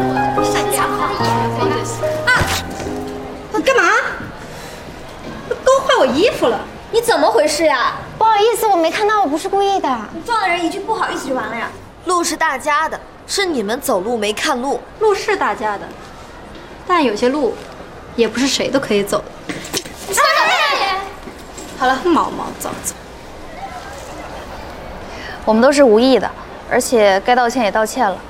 善良好眼啊！ 干嘛？勾坏我衣服了！ 你怎么回事呀？ 不好意思，我没看到，我不是故意的。 你撞了人，一句不好意思就完了呀？ 路是大家的，是你们走路没看路。 路是大家的，但有些路也不是谁都可以走的。 你说什么呀你？ 好了，毛毛躁躁。 我们都是无意的，而且该道歉也道歉了。